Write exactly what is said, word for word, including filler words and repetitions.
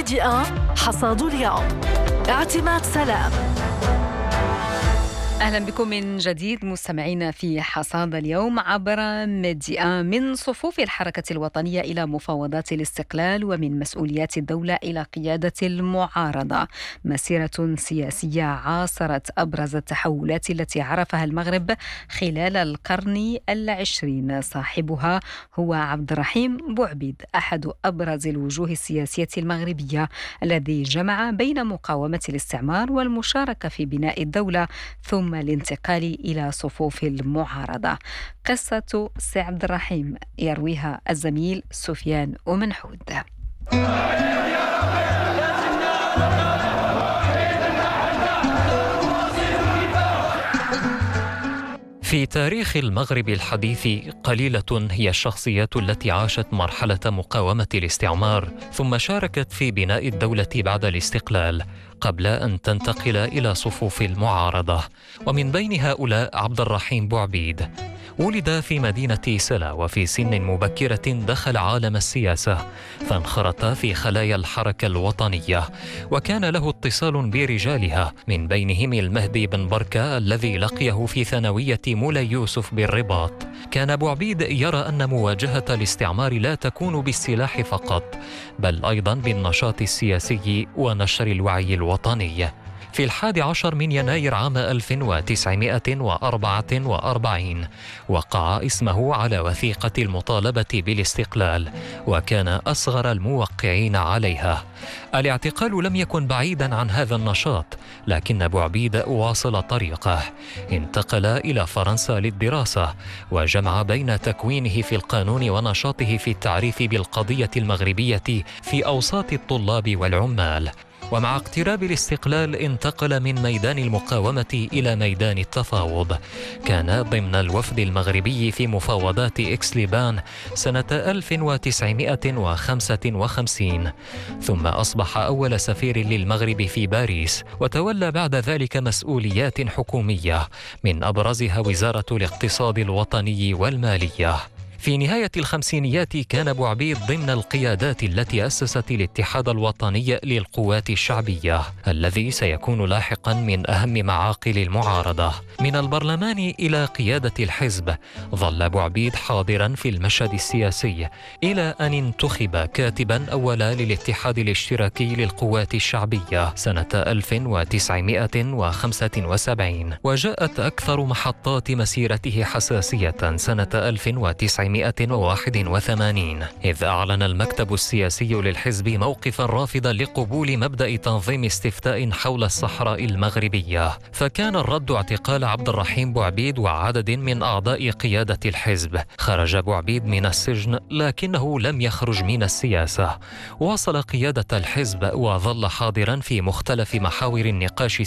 ميديا حصاد اليوم. اعتماد سلام. أهلا بكم من جديد مستمعينا في حصاد اليوم عبر ميديا. من صفوف الحركة الوطنية إلى مفاوضات الاستقلال، ومن مسؤوليات الدولة إلى قيادة المعارضة. مسيرة سياسية عاصرت أبرز التحولات التي عرفها المغرب خلال القرن العشرين. صاحبها هو عبد الرحيم بوعبيد، أحد أبرز الوجوه السياسية المغربية، الذي جمع بين مقاومة الاستعمار والمشاركة في بناء الدولة ثم الانتقال إلى صفوف المعارضة. قصة سي عبد الرحيم يرويها الزميل سفيان ومنحود. في تاريخ المغرب الحديث قليلة هي الشخصيات التي عاشت مرحلة مقاومة الاستعمار ثم شاركت في بناء الدولة بعد الاستقلال قبل أن تنتقل إلى صفوف المعارضة. ومن بين هؤلاء عبد الرحيم بوعبيد. ولد في مدينة سلا، وفي سن مبكرة دخل عالم السياسة، فانخرط في خلايا الحركة الوطنية، وكان له اتصال برجالها، من بينهم المهدي بن بركة الذي لقيه في ثانوية مولاي يوسف بالرباط. كان بوعبيد يرى أن مواجهة الاستعمار لا تكون بالسلاح فقط، بل أيضا بالنشاط السياسي ونشر الوعي الوطني. في الحادي عشر من يناير عام ألف وتسعمائة وأربعة وأربعين وقع اسمه على وثيقة المطالبة بالاستقلال، وكان أصغر الموقعين عليها. الاعتقال لم يكن بعيدا عن هذا النشاط، لكن بوعبيد واصل طريقه. انتقل إلى فرنسا للدراسة، وجمع بين تكوينه في القانون ونشاطه في التعريف بالقضية المغربية في أوساط الطلاب والعمال. ومع اقتراب الاستقلال انتقل من ميدان المقاومة إلى ميدان التفاوض. كان ضمن الوفد المغربي في مفاوضات إكس-ليبان سنة ألف وتسعمائة وخمسة وخمسين، ثم أصبح أول سفير للمغرب في باريس، وتولى بعد ذلك مسؤوليات حكومية، من أبرزها وزارة الاقتصاد الوطني والمالية. في نهاية الخمسينيات كان بوعبيد ضمن القيادات التي أسست الاتحاد الوطني للقوات الشعبية، الذي سيكون لاحقا من أهم معاقل المعارضة. من البرلمان إلى قيادة الحزب ظل بوعبيد حاضرا في المشهد السياسي، إلى أن انتخب كاتبا أولا للاتحاد الاشتراكي للقوات الشعبية سنة ألف وتسعمائة وخمسة وسبعين. وجاءت أكثر محطات مسيرته حساسية سنة ألف وتسعمائة وواحد وثمانين، إذ أعلن المكتب السياسي للحزب موقفا رافضا لقبول مبدأ تنظيم استفتاء حول الصحراء المغربية. فكان الرد اعتقال عبد الرحيم بوعبيد وعدد من أعضاء قيادة الحزب. خرج بوعبيد من السجن، لكنه لم يخرج من السياسة. واصل قيادة الحزب وظل حاضرا في مختلف محاور النقاش